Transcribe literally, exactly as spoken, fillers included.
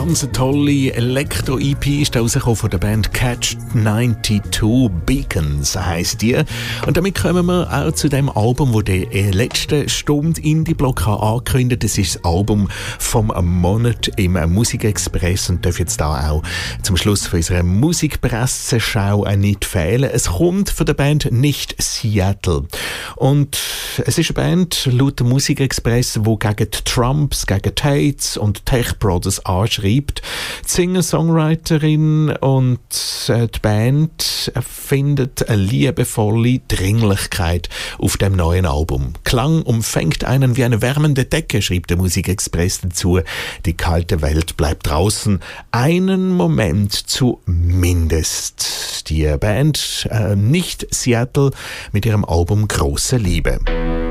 ganz tolle Elektro-E P ist rausgekommen von der Band Catch zweiundneunzig Beacons heisst die. Und damit kommen wir auch zu dem Album, das die letzte Stunde Indie-Block angekündigt hat. Das ist das Album vom Monat im Musikexpress und darf jetzt da auch zum Schluss von unserer Musikpresseschau nicht fehlen. Es kommt von der Band Nicht Seattle. Und es ist eine Band, laut dem Musikexpress, die gegen die Trumps, gegen Tates und Tech Brothers anschreibt. Die Singer-Songwriterin und äh, die Band findet eine liebevolle Dringlichkeit auf dem neuen Album. Klang umfängt einen wie eine wärmende Decke, schreibt der Musikexpress dazu. Die kalte Welt bleibt draußen. Einen Moment zumindest. Die Band äh, Nicht Seattle mit ihrem Album Große Liebe.